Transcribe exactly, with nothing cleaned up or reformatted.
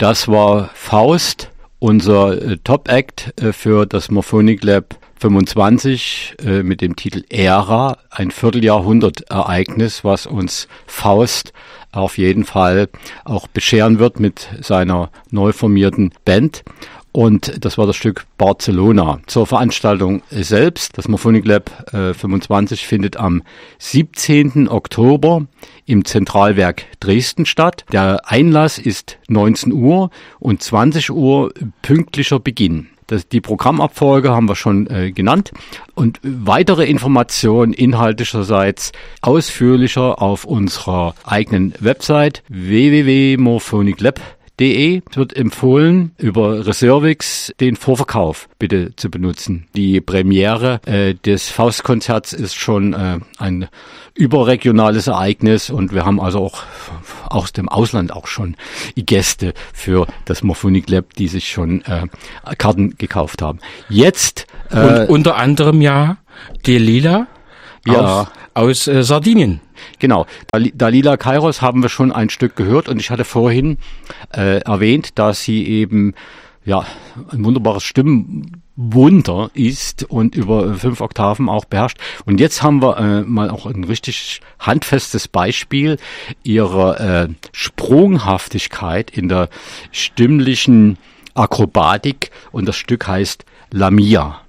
Das war Faust, unser äh, Top-Act äh, für das Morphonic Lab fünfundzwanzig äh, mit dem Titel Ära, ein Vierteljahrhundert-Ereignis, was uns Faust auf jeden Fall auch bescheren wird mit seiner neu formierten Band. Und das war das Stück Barcelona. Zur Veranstaltung selbst, das Morphonic Lab äh, fünfundzwanzig findet am siebzehnten Oktober im Zentralwerk Dresden statt. Der Einlass ist neunzehn Uhr und zwanzig Uhr pünktlicher Beginn. Das, die Programmabfolge haben wir schon äh, genannt und weitere Informationen inhaltlicherseits ausführlicher auf unserer eigenen Website w w w punkt morphonic lab punkt de. Es wird empfohlen, über Reservix den Vorverkauf bitte zu benutzen. Die Premiere äh, des Faustkonzerts ist schon äh, ein überregionales Ereignis und wir haben also auch aus dem Ausland auch schon Gäste für das Morphonic Lab, die sich schon äh, Karten gekauft haben. Jetzt äh, und unter anderem ja Dalila ja. aus, aus äh, Sardinien. Genau, Dalila Kairos haben wir schon ein Stück gehört und ich hatte vorhin äh, erwähnt, dass sie eben ja ein wunderbares Stimmenwunder ist und über fünf Oktaven auch beherrscht. Und jetzt haben wir äh, mal auch ein richtig handfestes Beispiel ihrer äh, Sprunghaftigkeit in der stimmlichen Akrobatik und das Stück heißt Lamia.